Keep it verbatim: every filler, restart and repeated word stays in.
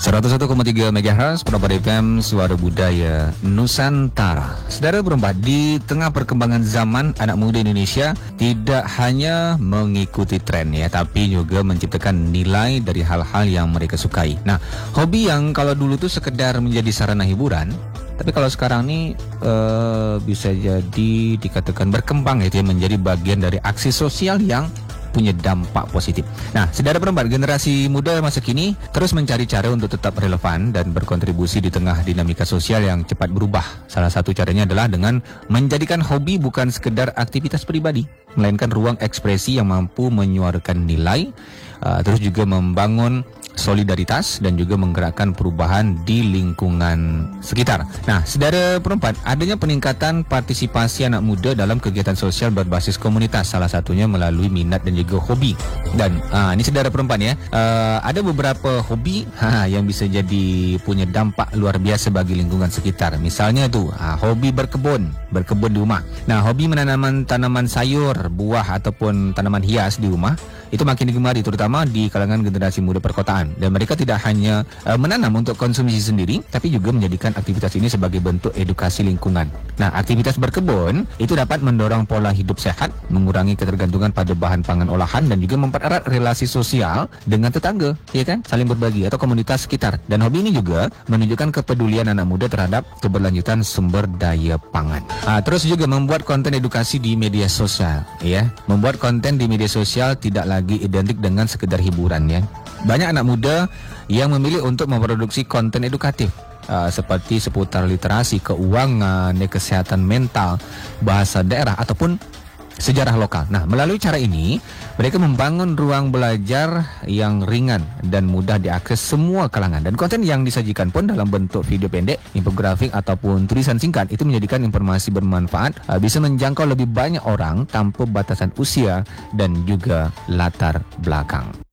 seratus satu koma tiga megahertz Prabar F M, Suara Budaya Nusantara. Saudara berempat, di tengah perkembangan zaman, anak muda Indonesia tidak hanya mengikuti tren ya, tapi juga menciptakan nilai dari hal-hal yang mereka sukai. Nah, hobi yang kalau dulu tuh sekedar menjadi sarana hiburan, tapi kalau sekarang nih uh, bisa jadi dikatakan berkembang itu ya, menjadi bagian dari aksi sosial yang punya dampak positif. Nah, saudara perempat, generasi muda masa kini terus mencari cara untuk tetap relevan dan berkontribusi di tengah dinamika sosial yang cepat berubah. Salah satu caranya adalah dengan menjadikan hobi bukan sekedar aktivitas pribadi, melainkan ruang ekspresi yang mampu menyuarakan nilai, uh, terus juga membangun solidaritas dan juga menggerakkan perubahan di lingkungan sekitar. Nah, saudara perempat, adanya peningkatan partisipasi anak muda dalam kegiatan sosial berbasis komunitas, salah satunya melalui minat dan juga hobi. Dan uh, ini saudara perempat ya, uh, ada beberapa hobi ha, yang bisa jadi punya dampak luar biasa bagi lingkungan sekitar. Misalnya tuh, uh, hobi berkebun, berkebun di rumah. Nah, hobi menanam tanaman sayur, buah ataupun tanaman hias di rumah itu makin digemari, terutama di kalangan generasi muda perkotaan. Dan mereka tidak hanya uh, menanam untuk konsumsi sendiri, tapi juga menjadikan aktivitas ini sebagai bentuk edukasi lingkungan. Nah, aktivitas berkebun itu dapat mendorong pola hidup sehat, mengurangi ketergantungan pada bahan pangan olahan, dan juga mempererat relasi sosial dengan tetangga, ya kan? Saling berbagi atau komunitas sekitar. Dan hobi ini juga menunjukkan kepedulian anak muda terhadap keberlanjutan sumber daya pangan. Nah, terus juga membuat konten edukasi di media sosial, ya. Membuat konten di media sosial tidak lagi identik dengan sekedar hiburan, ya. Banyak anak muda yang memilih untuk memproduksi konten edukatif uh, seperti seputar literasi, keuangan, kesehatan mental, bahasa daerah ataupun sejarah lokal. Nah, melalui cara ini mereka membangun ruang belajar yang ringan dan mudah diakses semua kalangan. Dan konten yang disajikan pun dalam bentuk video pendek, infografik ataupun tulisan singkat itu menjadikan informasi bermanfaat, uh, bisa menjangkau lebih banyak orang tanpa batasan usia dan juga latar belakang.